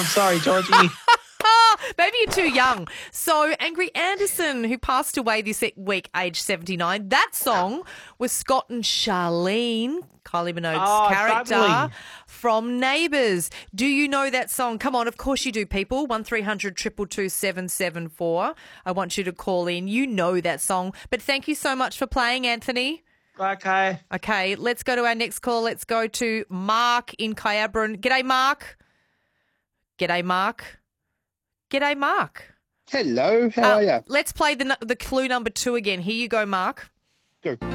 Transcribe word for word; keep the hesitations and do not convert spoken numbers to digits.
I'm sorry, Georgie. Maybe you're too young. So, Angry Anderson, who passed away this week, age seventy-nine, that song was Scott and Charlene, Kylie Minogue's Oh, character, sadly. from Neighbours. Do you know that song? Come on, of course you do, people. one three hundred two two two seven seven four. I want you to call in. You know that song. But thank you so much for playing, Anthony. Okay. Okay, let's go to our next call. Let's go to Mark in Kyabram. G'day, Mark. G'day, Mark. G'day, Mark. Hello, how Uh, are you? Let's play the nu- the clue number two again. Here you go, Mark. Go.